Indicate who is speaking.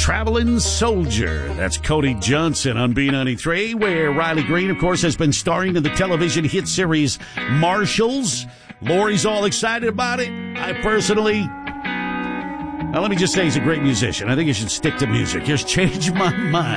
Speaker 1: Traveling Soldier. That's Cody Johnson on B93, where Riley Green, of course, has been starring in the television hit series Marshals. Lori's all excited about it. I personally... Now, let me just say he's a great musician. I think he should stick to music. Here's Change My Mind.